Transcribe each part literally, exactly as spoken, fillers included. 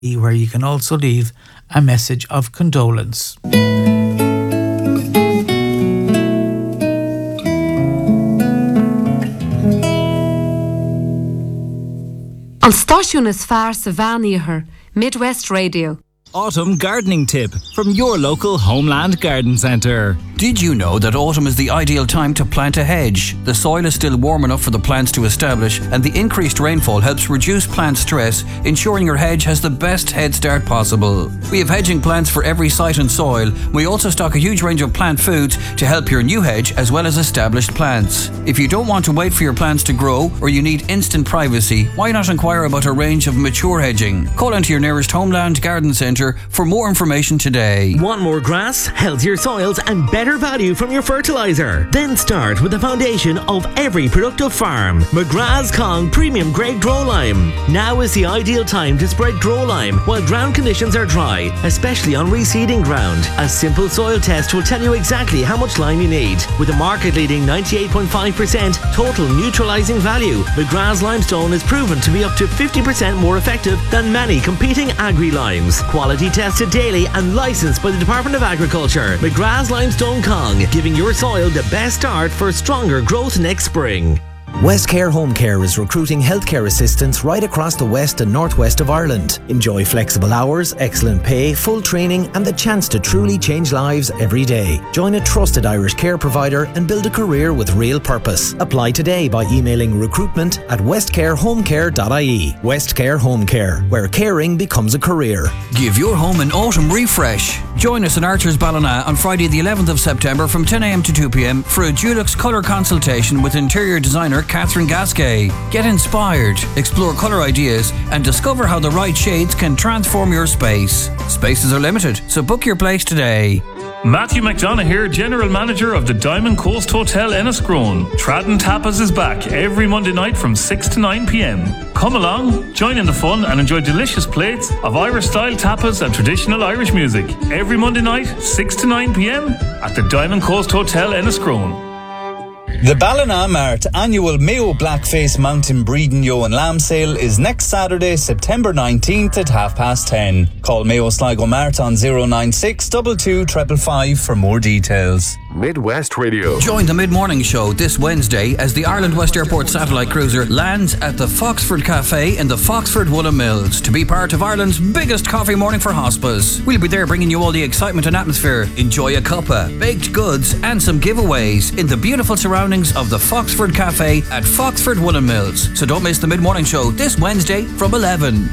where you can also leave a message of condolence. An stáisiún is fearr sa bhean Midwest Radio. Autumn gardening tip from your local Homeland Garden Centre. Did you know that autumn is the ideal time to plant a hedge? The soil is still warm enough for the plants to establish, and the increased rainfall helps reduce plant stress, ensuring your hedge has the best head start possible. We have hedging plants for every site and soil. We also stock a huge range of plant foods to help your new hedge as well as established plants. If you don't want to wait for your plants to grow or you need instant privacy, why not inquire about a range of mature hedging? Call into your nearest Homeland Garden Centre for more information today. Want more grass, healthier soils and better value from your fertiliser? Then start with the foundation of every productive farm. McGrath's Kong Premium Grade Grow Lime. Now is the ideal time to spread Grow Lime while ground conditions are dry, especially on reseeding ground. A simple soil test will tell you exactly how much lime you need. With a market-leading ninety-eight point five percent total neutralising value, McGrath's Limestone is proven to be up to fifty percent more effective than many competing agri-limes. Quality tested daily and licensed by the Department of Agriculture. McGrath's Limestone Kong, giving your soil the best start for stronger growth next spring. Westcare Home Care is recruiting healthcare assistants right across the west and northwest of Ireland. Enjoy flexible hours, excellent pay, full training and the chance to truly change lives every day. Join a trusted Irish care provider and build a career with real purpose. Apply today by emailing recruitment at westcarehomecare dot I E. Westcare Home Care, where caring becomes a career. Give your home an autumn refresh. Join us in Archer's Ballina on Friday the eleventh of September from ten a.m. to two p.m. for a Dulux colour consultation with interior designer Catherine Gasquet. Get inspired, explore colour ideas and discover how the right shades can transform your space. Spaces are limited, so book your place today. Matthew McDonough here, General Manager of the Diamond Coast Hotel Enniscrone. Tradden Tapas is back every Monday night from six to nine p.m. Come along, join in the fun and enjoy delicious plates of Irish-style tapas and traditional Irish music. Every Monday night, six to nine p.m. at the Diamond Coast Hotel Enniscrone. The Ballina Mart annual Mayo Blackface Mountain Breeding Yo and Lamb Sale is next Saturday, September nineteenth at half past ten. Call Mayo Sligo Mart on zero nine six two two five five five for more details. Midwest Radio. Join the mid-morning show this Wednesday as the Ireland West Airport satellite cruiser lands at the Foxford Cafe in the Foxford Woolen Mills to be part of Ireland's biggest coffee morning for hospice. We'll be there bringing you all the excitement and atmosphere. Enjoy a cuppa, baked goods and some giveaways in the beautiful surroundings of the Foxford Cafe at Foxford Woolen Mills. So don't miss the mid-morning show this Wednesday from eleven.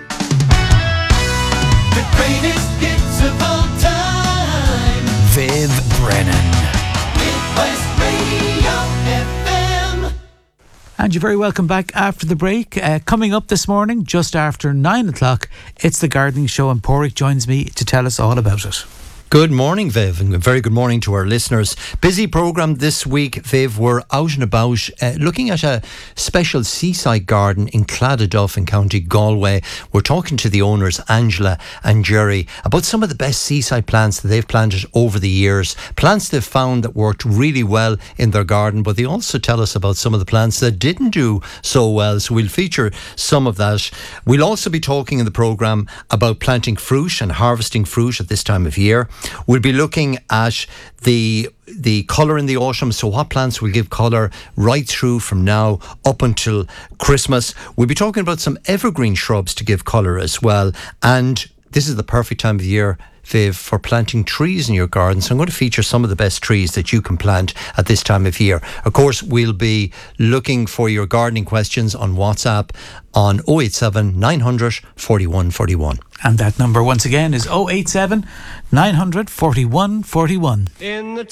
The greatest hits of all time. Viv Brennan. Midwest Radio F M. And you're very welcome back after the break. Uh, coming up this morning, just after nine o'clock, it's the Gardening Show and Porrick joins me to tell us all about it. Good morning, Viv, and a very good morning to our listeners. Busy programme this week, Viv. We're out and about uh, looking at a special seaside garden in Claddaduff in County Galway. We're talking to the owners, Angela and Jerry, about some of the best seaside plants that they've planted over the years. Plants they've found that worked really well in their garden, but they also tell us about some of the plants that didn't do so well. So we'll feature some of that. We'll also be talking in the programme about planting fruit and harvesting fruit at this time of year. We'll be looking at the the colour in the autumn, so what plants will give colour right through from now up until Christmas. We'll be talking about some evergreen shrubs to give colour as well, and this is the perfect time of year, Viv, for planting trees in your garden. So I'm going to feature some of the best trees that you can plant at this time of year. Of course, we'll be looking for your gardening questions on WhatsApp on oh eight seven, nine hundred, forty-one forty-one. And that number once again is oh eight seven, nine hundred, forty-one forty-one. In the